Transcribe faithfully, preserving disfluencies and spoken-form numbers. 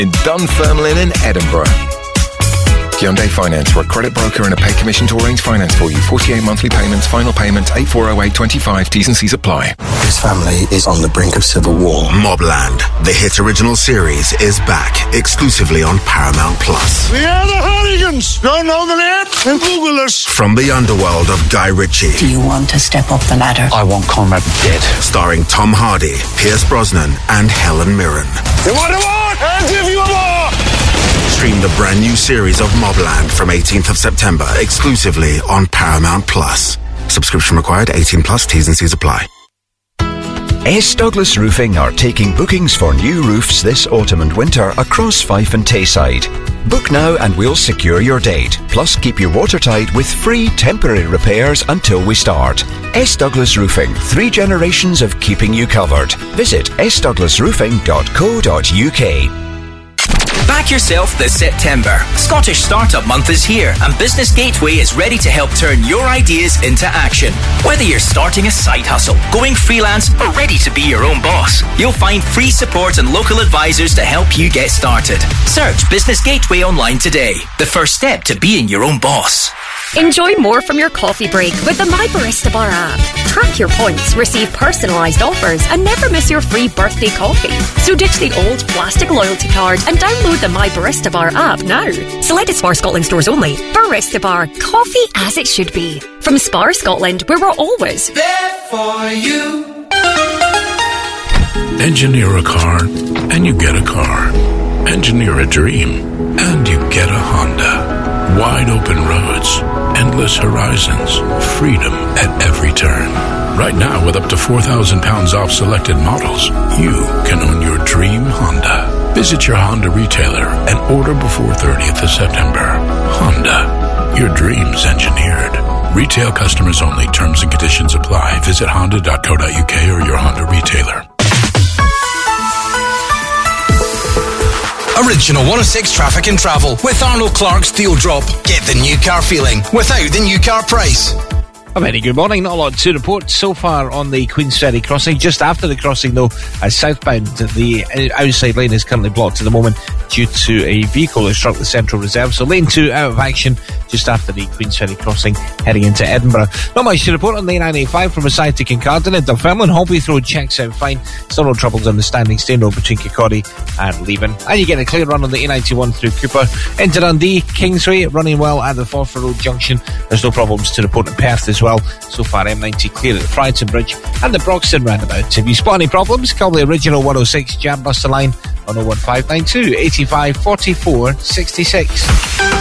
in Dunfermline in Edinburgh. Hyundai Finance, we're a credit broker and a pay commission to arrange finance for you. forty-eight monthly payments, final payment eight four oh eight twenty-five. T's and C's apply. His family is on the brink of civil war. Mobland, the hit original series, is back exclusively on Paramount Plus. We are the Hooligans. Don't know the name? Then Google us. From the underworld of Guy Ritchie. Do you want to step up the ladder? I want Conrad dead. Starring Tom Hardy, Pierce Brosnan, and Helen Mirren. You want a war? I'll give you a war. Stream the brand new series of Mobland from eighteenth of September exclusively on Paramount Plus. Subscription required. eighteen plus. T's and C's apply. S. Douglas Roofing are taking bookings for new roofs this autumn and winter across Fife and Tayside. Book now and we'll secure your date. Plus keep you watertight with free temporary repairs until we start. S. Douglas Roofing, three generations of keeping you covered. Visit s douglas roofing dot co dot u k. Back yourself this September. Scottish Startup Month is here and Business Gateway is ready to help turn your ideas into action. Whether you're starting a side hustle, going freelance or ready to be your own boss, you'll find free support and local advisors to help you get started. Search Business Gateway online today. The first step to being your own boss. Enjoy more from your coffee break with the My Barista Bar app. Track your points, receive personalised offers and never miss your free birthday coffee. So ditch the old plastic loyalty card and download the My Barista Bar app now. Selected Spar Scotland stores only. Barista Bar, coffee as it should be. From Spar Scotland, where we're always there for you. Engineer a car and you get a car. Engineer a dream and you get a Honda. Wide open roads, endless horizons, freedom at every turn. Right now, with up to four thousand pounds off selected models, you can own your dream Honda. Visit your Honda retailer and order before thirtieth of September. Honda, your dreams engineered. Retail customers only. Terms and conditions apply. Visit honda dot co dot u k or your Honda retailer. Original one oh six Traffic and Travel with Arnold Clark's Deal Drop. Get the new car feeling without the new car price. A very good morning. Not a lot to report so far on the Queensferry crossing. Just after the crossing, though, as southbound, the outside lane is currently blocked at the moment due to a vehicle that struck the Central Reserve. So lane two out of action just after the Queensferry crossing heading into Edinburgh. Not much to report on the A nine eighty-five from Rosai to Kincardine and Dunfermline. Holby Road checks out fine. Still no troubles on the standing Stain Road between Kirkcaldy and Leven. And you get a clear run on the A ninety-one through Cooper into Dundee. Kingsway running well at the Forfar Road junction. There's no problems to report in Perth as well. So far, M ninety clear at the Frighton Bridge and the Broxton roundabout. If you spot any problems, call the original one oh six Jam Buster line on oh one five nine two, eighty-five, forty-four, sixty-six.